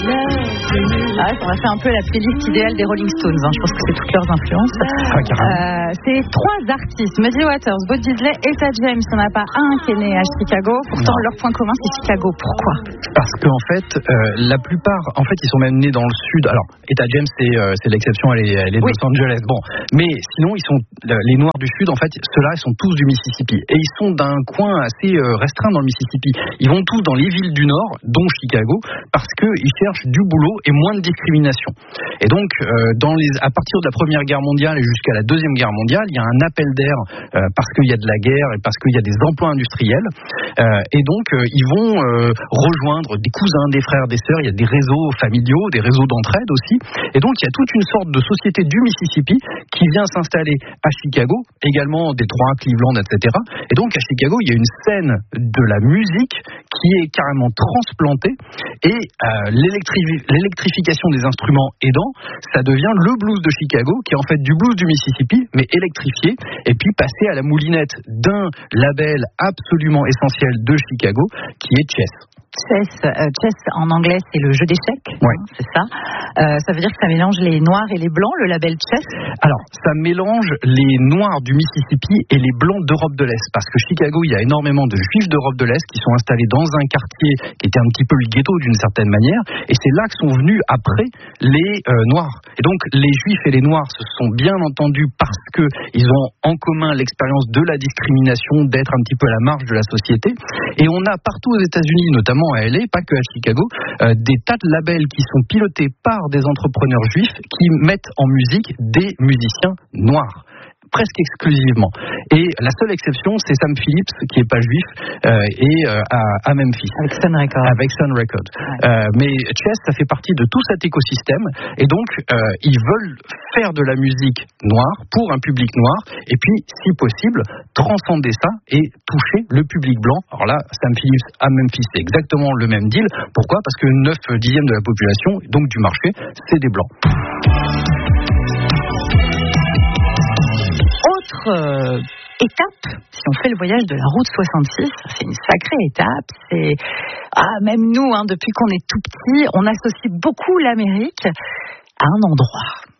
Ah, on va faire un peu la playlist idéale des Rolling Stones. Je pense que c'est toutes leurs influences. C'est 3 artistes, Muddy Waters, Bo Diddley, Etta James. On n'a pas un qui est né à Chicago. Pourtant, leur point commun, c'est Chicago. Pourquoi ? Parce qu'en fait, la plupart, ils sont même nés dans le sud. Alors, Etta James, c'est l'exception, elle est de Los Angeles. Bon, mais sinon, les Noirs du Sud. En fait, ceux-là, ils sont tous du Mississippi, et ils sont d'un coin assez restreint dans le Mississippi. Ils vont tous dans les villes du Nord, dont Chicago, parce qu'ils cherchent du boulot et moins de discrimination. Et donc, à partir de la Première Guerre mondiale et jusqu'à la Deuxième Guerre mondiale, il y a un appel d'air parce qu'il y a de la guerre et parce qu'il y a des emplois industriels. Et donc, ils vont rejoindre des cousins, des frères, des sœurs. Il y a des réseaux familiaux, des réseaux d'entraide aussi. Et donc, il y a toute une sorte de société du Mississippi qui vient s'installer à Chicago, également Détroit, Cleveland, etc. Et donc, à Chicago, il y a une scène de la musique qui est carrément transplantée, et l'électrification des instruments aidant, ça devient le blues de Chicago, qui est en fait du blues du Mississippi, mais électrifié, et puis passé à la moulinette d'un label absolument essentiel de Chicago, qui est Chess. Chess en anglais, c'est le jeu d'échecs, ouais. C'est ça. Ça veut dire que ça mélange les noirs et les blancs, le label Chess. Alors, ça mélange les noirs du Mississippi et les blancs d'Europe de l'Est, parce que Chicago, il y a énormément de juifs d'Europe de l'Est qui sont installés dans un quartier qui était un petit peu le ghetto d'une certaine manière, et c'est là que sont venus après les noirs. Et donc, les juifs et les noirs se sont bien entendus parce que ils ont en commun l'expérience de la discrimination, d'être un petit peu à la marge de la société. Et on a partout aux États-Unis, notamment à LA, pas que à Chicago, des tas de labels qui sont pilotés par des entrepreneurs juifs qui mettent en musique des musiciens noirs, presque exclusivement. Et la seule exception, c'est Sam Phillips, qui n'est pas juif, et à Memphis. Avec Sun Records. Ouais. Mais Chess, ça fait partie de tout cet écosystème, et donc ils veulent faire de la musique noire pour un public noir, et puis, si possible, transcender ça et toucher le public blanc. Alors là, Sam Phillips à Memphis, c'est exactement le même deal. Pourquoi ? Parce que 9 dixièmes de la population, donc du marché, c'est des blancs. Autre étape, si on fait le voyage de la route 66, c'est une sacrée étape. C'est même nous, depuis qu'on est tout petit, on associe beaucoup l'Amérique à un endroit.